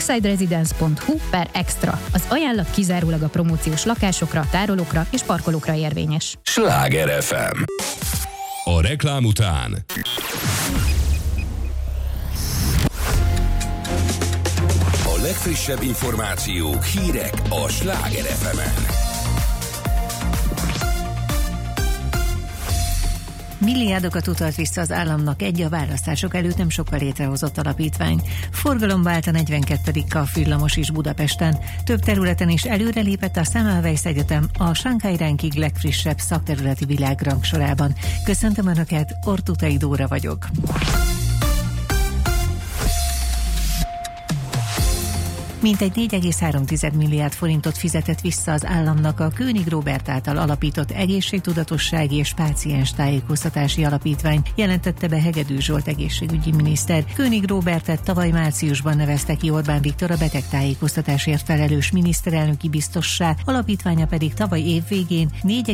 parksideresidence.hu/extra. Az ajánlat kizárólag a promóciós lakásokra, tárolókra és parkolókra érvényes. Sláger FM. A reklám után a legfrissebb információk, hírek a Sláger FM-en. Milliárdokat utalt vissza az államnak a választások előtt nem sokkal létrehozott alapítvány. Forgalomba állt a 42. KAF villamos is Budapesten. Több területen is előrelépett a Semmelweis Egyetem a Shanghai Ranking legfrissebb szakterületi világrangsorában. Köszöntöm Önöket, Ortutai Dóra vagyok. Mintegy 4,3 milliárd forintot fizetett vissza az államnak a König Róbert által alapított egészségtudatossági és páciens tájékoztatási alapítvány, jelentette be Hegedű Zsolt egészségügyi miniszter. König Róbertet tavaly márciusban nevezte ki Orbán Viktor a betegtájékoztatásért felelős miniszterelnöki biztossá, alapítványa pedig tavaly év végén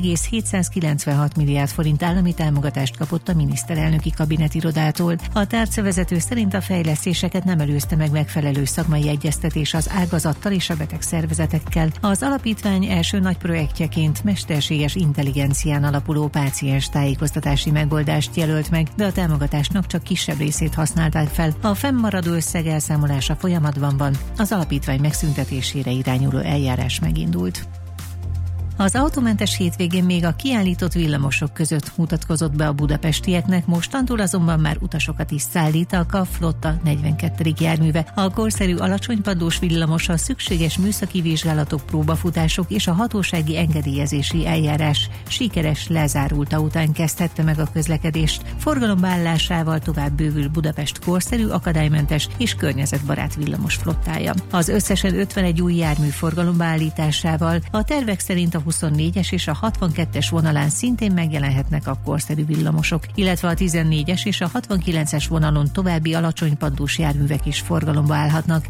4,796 milliárd forint állami támogatást kapott a miniszterelnöki kabinetirodától. A tárcavezető szerint a fejlesztéseket nem előzte meg megfelelő szakmai egyeztetés az ágazattal és a betegszervezetekkel. Az alapítvány első nagy projektjeként mesterséges intelligencián alapuló páciens tájékoztatási megoldást jelölt meg, de a támogatásnak csak kisebb részét használták fel. A fennmaradó összeg elszámolása folyamatban van, az alapítvány megszüntetésére irányuló eljárás megindult. Az autómentes hétvégén még a kiállított villamosok között mutatkozott be a budapestieknek, mostantól azonban már utasokat is szállít a KAF flotta 42. járműve. A korszerű alacsonypadlós villamos a szükséges műszaki vizsgálatok, próbafutások és a hatósági engedélyezési eljárás sikeres lezárulta után kezdhette meg a közlekedést. Forgalomba állásával tovább bővül Budapest korszerű, akadálymentes és környezetbarát villamos flottája. Az összesen 51 új jármű forgalomba állításával a tervek szerint a 24-es és a 62-es vonalán szintén megjelenhetnek a korszerű villamosok, illetve a 14-es és a 69-es vonalon további alacsonypaddós járművek is forgalomba állhatnak.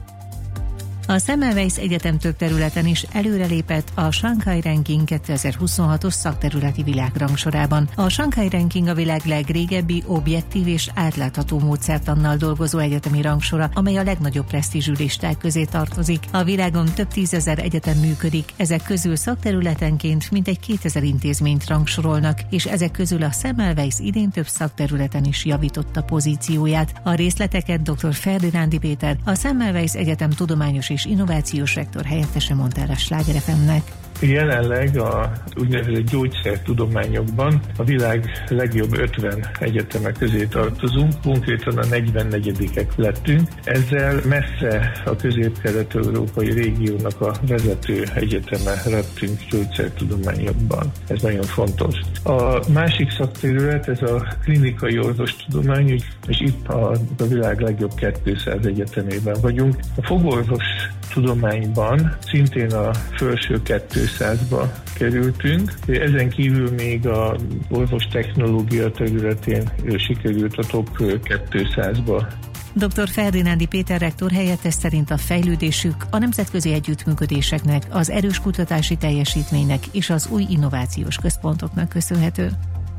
A Semmelweis Egyetem több területen is előrelépett a Shanghai Ranking 2026-os szakterületi világrangsorában. A Shanghai Ranking a világ legrégebbi, objektív és átlátható módszertannal dolgozó egyetemi rangsora, amely a legnagyobb presztízsű listák közé tartozik. A világon több tízezer egyetem működik, ezek közül szakterületenként mintegy 2000 intézményt rangsorolnak, és ezek közül a Semmelweis idén több szakterületen is javította pozícióját. A részleteket dr. Ferdinándi Péter, a Semmelweis Egyetem tudományos és innovációs rektor helyettese mondta el a Sláger FM-nek. Jelenleg a úgynevezett gyógyszertudományokban a világ legjobb 50 egyeteme közé tartozunk, konkrétan a 44-ek lettünk. Ezzel messze a közép-kelet-európai régiónak a vezető egyeteme lettünk gyógyszertudományokban. Ez nagyon fontos. A másik szakterület, ez a klinikai orvostudomány, és itt a világ legjobb 200 egyetemében vagyunk. A fogorvos tudományban szintén a felső 200-ba kerültünk. Ezen kívül még a orvos technológia területén sikerült a top 200-ba. Dr. Ferdinándi Péter rektor helyettes szerint a fejlődésük a nemzetközi együttműködéseknek, az erős kutatási teljesítménynek és az új innovációs központoknak köszönhető.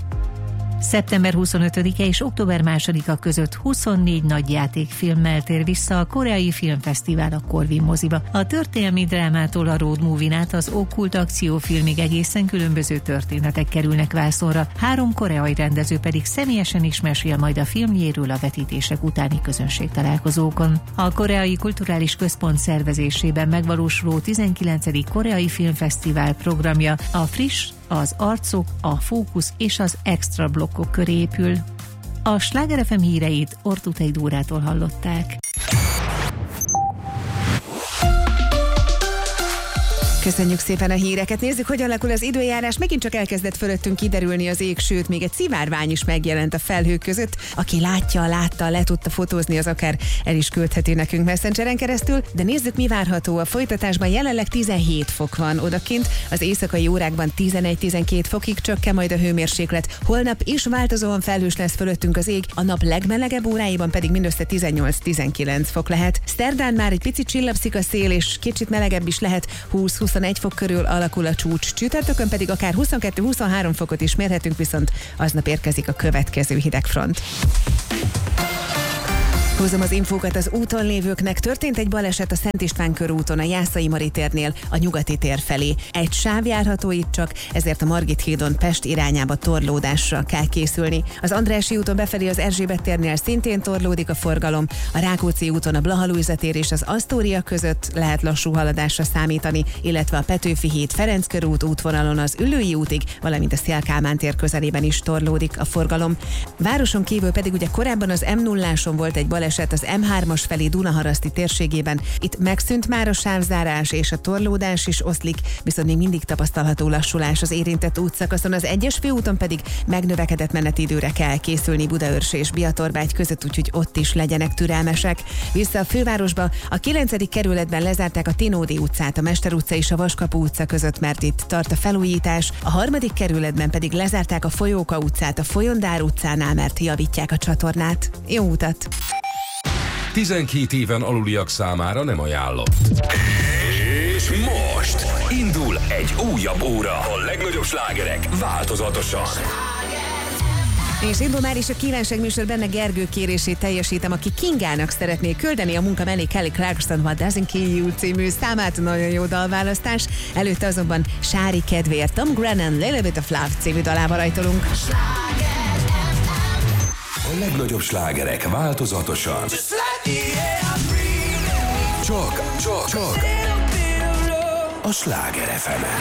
Szeptember 25-e és október 2-a között 24 nagy játékfilmmel tér vissza a Koreai Filmfesztivál a Corvin moziba. A történelmi drámától a road movie-n át az okkult akciófilmig egészen különböző történetek kerülnek vászonra. 3 koreai rendező pedig személyesen is mesél majd a filmjéről a vetítések utáni közönségtalálkozókon. A Koreai Kulturális Központ szervezésében megvalósuló 19. Koreai Filmfesztivál programja a friss, az arcok, a fókusz és az extra blokkok köré épül. A Sláger FM híreit Ortutai Dórától hallották. Köszönjük szépen a híreket. Nézzük, hogyan alakul az időjárás. Megint csak elkezdett fölöttünk kiderülni az ég, sőt, még egy szivárvány is megjelent a felhők között. Aki látta, le tudta fotózni, az akár el is küldheti nekünk Messengeren keresztül. De nézzük, mi várható a folytatásban. Jelenleg 17 fok van odakint, az éjszakai órákban 11-12 fokig csökken majd a hőmérséklet. Holnap is változóan felhős lesz fölöttünk az ég, a nap legmelegebb óráiban pedig mindössze 18-19 fok lehet. Szerdán már egy picit csillapszik a szél, és kicsit melegebb is lehet, 20-21 fok körül alakul a csúcs. Csütörtökön pedig akár 22-23 fokot is mérhetünk, viszont aznap érkezik a következő hidegfront. Hozom az infókat az úton lévőknek. Történt egy baleset a Szent István körúton, a Jászai Mari térnél a Nyugati tér felé. Egy sáv járható itt csak, ezért a Margit hídon Pest irányába torlódásra kell készülni. Az Andrássy úton befelé az Erzsébet térnél szintén torlódik a forgalom. A Rákóczi úton a Blaha Lujza tér és az Asztória között lehet lassú haladásra számítani, illetve a Petőfi híd Ferenc körút útvonalon az Üllői útig, valamint a Széll Kálmán tér közelében is torlódik a forgalom. Városon kívül pedig ugye korábban az M0-áson volt egy baleset az M3-as felé Dunaharaszti térségében. Itt megszűnt már a sávzárás és a torlódás is oszlik, viszont még mindig tapasztalható lassulás az érintett útszakaszon. Az 1-es főúton pedig megnövekedett menetidőre kell készülni Budaörs és Biatorbágy között, úgyhogy ott is legyenek türelmesek. Vissza a fővárosba, a 9. kerületben lezárták a Tinódi utcát, a Mester utca és a Vaskapu utca között, mert itt tart a felújítás. A 3. kerületben pedig lezárták a Folyóka utcát a Folyondár utcánál, mert javítják a csatornát. Jó utat! 12 éven aluliak számára nem ajánlott. És most indul egy újabb óra. A legnagyobb slágerek változatosan. És indul már is a kívánság műsor, benne Gergő kérését teljesítem, aki Kingának szeretné küldeni a munka mellé Kelly Clarkson What Doesn't Kill You című számát. Nagyon jó dalválasztás. Előtte azonban Sári kedvéért Tom Grennan Little Bit of Love című dalával rajtolunk. A legnagyobb slágerek változatosan. Csak a Sláger FM-en.